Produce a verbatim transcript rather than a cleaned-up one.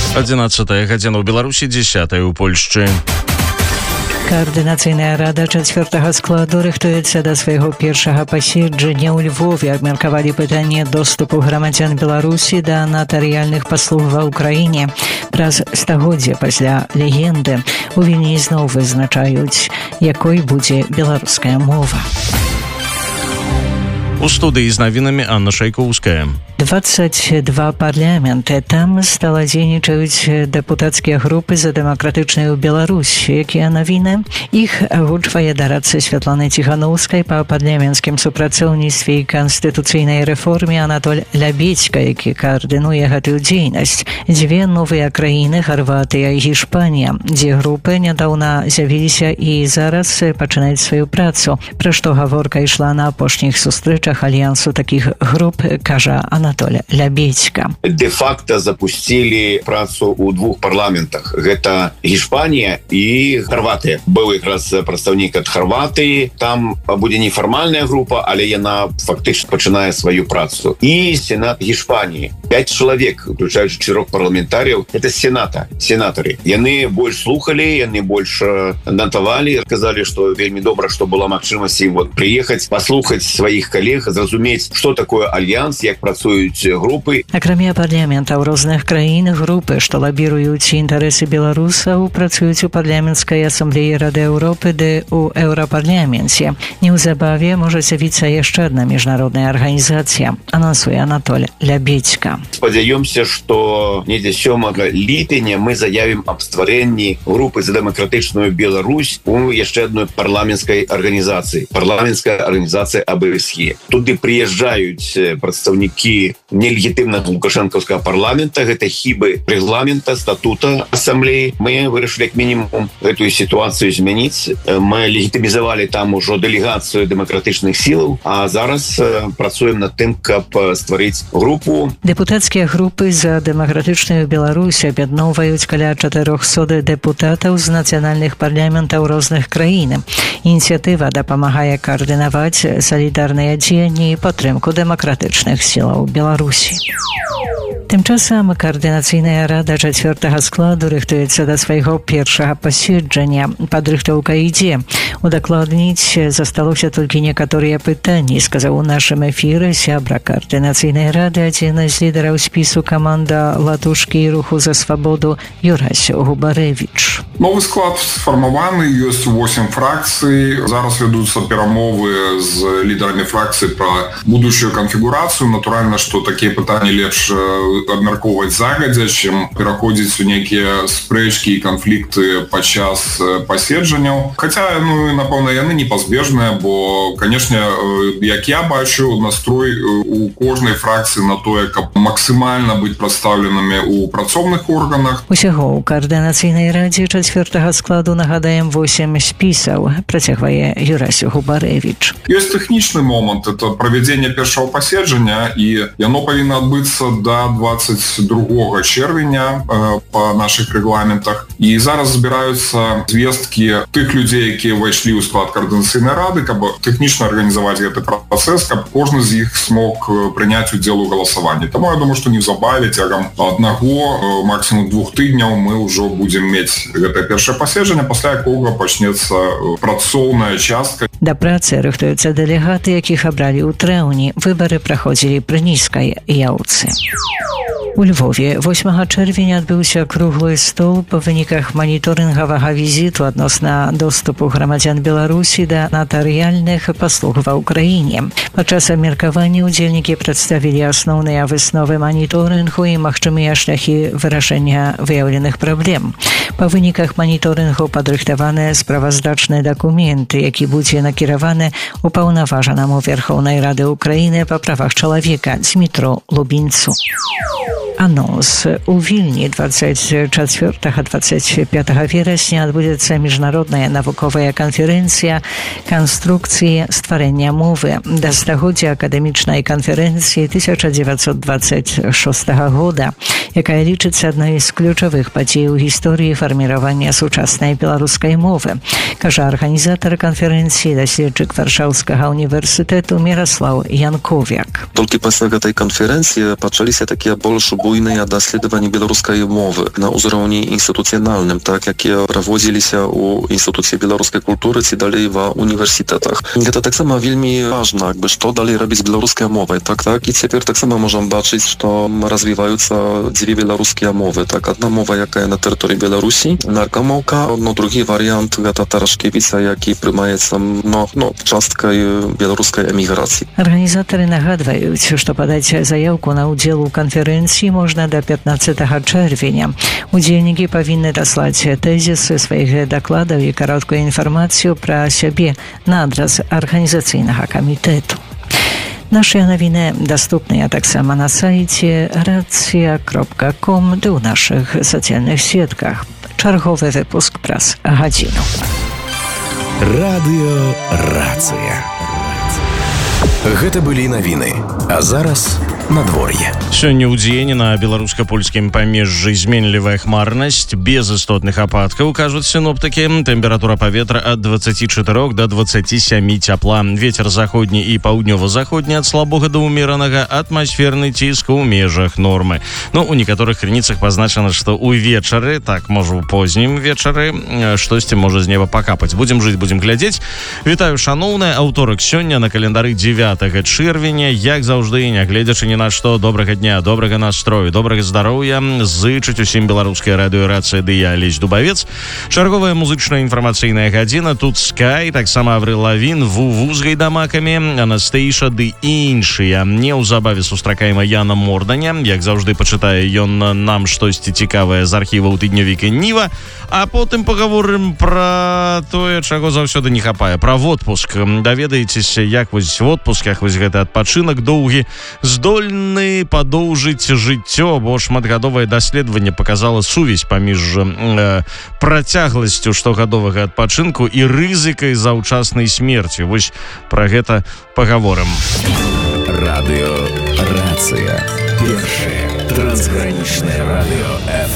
одиннадцатая гадзіна ў Беларусі, дзесятая ў Польшчы. Координаційная рада четвертого складу рыхтуецца да свайго першага паседжання ў Львове. Абмеркавалі пытанне доступу грамадзян Беларусі да натарыяльных паслуг ва ўкраіне. Праз стагоддзе пасля легенды у Вільні зноў вызначаюць, якой будзе беларуская мова. У студыі з навінамі Анна Шайкоўская. двадцать два парламенты. Там стала дзейнічаюць дэпутацкія групы за дэмакратычную Беларусь. Якія навіны? Іх агучвае дарадца Святланы Ціханаўскай па парламенцкім супрацоўніцтве і канстытуцыйнай рэформе Анатоль Лябедзька, які каардынуе гэтую дзейнасць. Дзве новыя краіны, Харватыя і Гішпанія, дзе групы нядаўна з'явіліся і зараз пачынаюць сваю працу. Пра што гаворка ішла на апошніх сустрэчах альянсу такіх груп, кажа Анатоль Анатоль Лябедзька. Де-факта запустили працу у двух парламентах. Гэта Гішпанія і Харватыя. Быў якраз прадстаўнік ад Харватыі. Там будзе нефармальная група, але яна фактычна пачынае сваю працу. І Сенат Гішпаніі. Пяць чалавек, уключаючы чатырох парламентарыяў, это сената, сенатары. Яны больш слухалі, яны больш натавалі, сказалі, што вельмі добра, што была магчымасць ім вот прыехаць, паслухаць сваіх калег, зразумець, што такое альянс, як працуюць групы. Акрамя парламента ў розных краін, групы, што лабіруюць інтарэсы беларусаў, працуюць у парламенцкай асамблеі Рады Еўропы ды ў Еўрапарламенце. Неўзабаве можа з'явіцца яшчэ адна міжнародная арганізацыя, анансуе Анатоль Лябедзька. Спадзяёмся, што недзе сёмага ліпеня мы заявім аб стварэнні групы за дэмакратычную Беларусь у яшчэ адной парламенцкай арганізацыі. Парламенцкая арганізацыя А Б С Е. Туды прыязджаюць прадстаўнікі нелегітымнага лукашэнкаўскага парламента, гэта хібы рэгламента, статута асамблеі. Мы вырашылі як мінімум гэтую сітуацыю змяніць. Мы легітымізавалі там ужо дэлегацыю дэмакратычных сілаў, а зараз працуем над тым, каб стварыць групу. Дэпутацкія групы за дэмакратычную Беларусь аб'ядноўваюць каля чатырохсот дэпутатаў з нацыянальных парламентаў розных краін. Ініцыятыва дапамагае каардынаваць салідарныя дзеянні і падтрымку дэмакратычных сілаў Беларусі. Тым часам координаційная рада четвертого складу рыхтуецца да свайго першага паседжання. Падрыхтоўка ідзе. Удакладніць засталося толькі некаторыя пытанні, сказаў у нашым эфіры сябра координаційнай рады, адзін з лідараў спісу каманда Латушкі і руху за свабоду Юрась Губарэвіч. Новы склад сфармаваны, ёсць восемь фракцый. Зараз вядуцца перамовы з лідарамі фракцый пра будучую канфігурацыю. Натуральна, што такія пытанні лепш абмяркоўваць загадзя, чым пераходзіць у нейкія спрэчкі і канфлікты падчас паседжанняў. Хаця, ну, напэўна, яны непазбежныя, бо, канешне, як я бачу, настрой у кожнай фракцыі на тое, каб максімальна быць прадстаўленымі ў працоўных органах. Усяго ў координаційнай радзе четвертого складу, нагадаем, восемь спісаў, працягвае Юрась Губарэвіч. Ёсць тэхнічны момант, это правядзенне першага паседжання, і яно павінна адбыцца да двадцать другого чэрвеня э, па нашых рэгламентах. І зараз збіраюцца звесткі тых людзей, якія ўвайшлі ў склад координацыйнай рады, каб тэхнічна арганізаваць гэты працэс, каб кожны з іх смог прыняць удзел у галасаванні. Таму я думаю, што неўзабаве цягам аднаго, максімум двух тыдняў мы ўжо будзем мець гэтае першае паседжанне, пасля якога пачнецца працоўная частка. Да працы рыхтуюцца дэлегаты, якіх абралі ў траўні. Выбары праходзілі пры нізкай яўцы. У Львове восьмага чэрвеня адбыўся круглы стол па выніках маніторынгавага візіту адносна доступу грамадзян Беларусі да натарыяльных паслуг ва ўкраіне. Падчас абмеркавання ўдзельнікі прадставілі асноўныя высновы маніторынгу і магчымыя шляхі вырашэння выяўленых праблем. Па выніках маніторынгу падрыхтаваны справаздачны дакумент, які будзе накіраваны упаўнаважанаму Верхоўнай Рады Украіны па правах чалавека Дзмітру Лубінцу. Анонс. У Вільні двадцать четвёртага - двадцать пятага верасня адбудзецца міжнародная навуковая канферэнцыя канструкцыі стварэння мовы да стагоддзя акадэмічнай канферэнцыі тысяча дзевяцьсот двадцать шостага года. якая лічыцца адной з ключавых падзей у гісторыі фарміравання сучаснай беларускай мовы, кажа арганізатар канферэнцыі, даследчык Варшаўскага універсітэту Міраслаў Янковяк. Толькі пасля гэтай канферэнцыі пачаліся такія больш буйныя даследаванні беларускай мовы на ўзроўні інстытуцыянальным, так, якія праводзіліся ў інстытуце беларускай культуры ці далей ва універсітэтах. Гэта таксама вельмі важна, акби, што далей рабіць беларускай мовай. Так, так, і цяпер таксама можам бачыць, што развіваюцца дзве беларускія мовы. Так, адна мова, якая на тэрыторыі Беларусі, наркамоўка, но другі варыянт гэта тарашкевіца, які прымаецца ну, ну, часткай беларускай эміграцыі. Арганізатары нагадваюць, што падаць заяўку на ўдзел у канферэнцыі можна да пятнаццатага чэрвеня. Удзельнікі павінны даслаць тэзісы сваіх дакладаў і кароткую інфармацыю пра сябе на адрас арганізацыйнага камітэту. Нашыя навіны даступныя таксама на сайце рацыя кропка ком ды ў нашых сацыяльных сетках. Чарговы выпуск праз гадзіну. Радыё Рацыя. Гэта былі навіны. А зараз надвор'е. Сёння ў дзень на беларуска-польскім памежжы зменлівая хмарнасць, без істотных ападкаў, кажуць сіноптыкі. Тэмпература паветра ад дваццаці чатырох да дваццаці сямі цяпла. Вецер заходні і паўднёва-заходні ад слабога да ўмеранага, атмасферны ціск у межах нормы. Ну, у некаторых крыніцах пазначана, што ўвечары, так, можа, у познім вечары, штосьці можа з неба пакапаць. Будзем жыць, будзем глядзець. Вітаю, шаноўныя, аўторак сёння на календары дзевятага чэрвеня. Як заўжды, нягледзячы ні на што, добрага дня, добрага настрою, добрага здароўя, зычыць усім беларускай радыёрацыі ды я, Алесь Дубавец. Чарговая музычная інфармацыйная гадзіна, тут Скай, таксама Аврыл Лавін, Вуву з гайдамакамі, Анастейша ды іншыя. Неўзабаве сустракаем Яна Морданя, як заўжды пачытае ён нам штосьці цікавае з архіваў тыднёвіка Ніва, а потым пагаворым пра тое, чаго заўсёды не хапае, пра водпуск. Даведаецеся, як вось в отпусках вось гэты адпачынак доўгі здольны падоўжыць жыццё, бо шматгадовае даследаванне паказала сувязь паміж э, працягласцю штогадовага адпачынку і рызыкай заўчаснай смерці. Вось пра гэта пагаворым. Радыё Рацыя. Першае трансгранічнае радыё эф